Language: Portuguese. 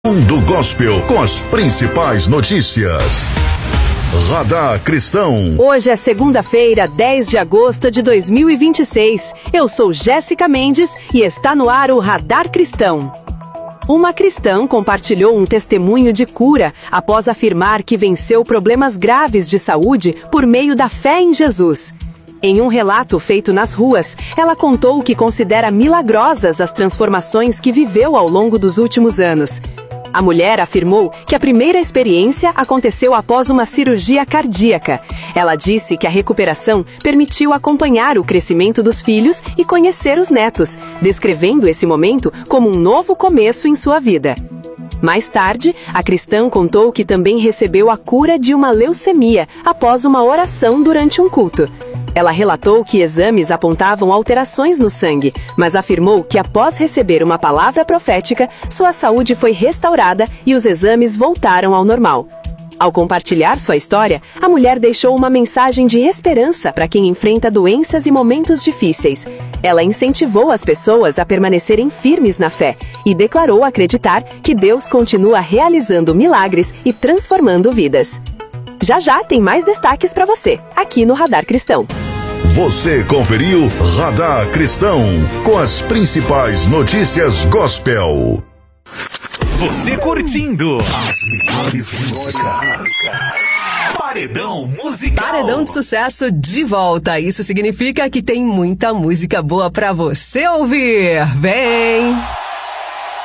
Mundo Gospel com as principais notícias. Radar Cristão. Hoje é segunda-feira, 10 de agosto de 2026. Eu sou Jéssica Mendes e está no ar o Radar Cristão. Uma cristã compartilhou um testemunho de cura após afirmar que venceu problemas graves de saúde por meio da fé em Jesus. Em um relato feito nas ruas, ela contou que considera milagrosas as transformações que viveu ao longo dos últimos anos. A mulher afirmou que a primeira experiência aconteceu após uma cirurgia cardíaca. Ela disse que a recuperação permitiu acompanhar o crescimento dos filhos e conhecer os netos, descrevendo esse momento como um novo começo em sua vida. Mais tarde, a cristã contou que também recebeu a cura de uma leucemia após uma oração durante um culto. Ela relatou que exames apontavam alterações no sangue, mas afirmou que após receber uma palavra profética, sua saúde foi restaurada e os exames voltaram ao normal. Ao compartilhar sua história, a mulher deixou uma mensagem de esperança para quem enfrenta doenças e momentos difíceis. Ela incentivou as pessoas a permanecerem firmes na fé e declarou acreditar que Deus continua realizando milagres e transformando vidas. Já já tem mais destaques para você, aqui no Radar Cristão. Você conferiu Radar Cristão com as principais notícias gospel. Você curtindo as melhores músicas. Paredão Musical. Paredão de sucesso de volta. Isso significa que tem muita música boa pra você ouvir. Vem!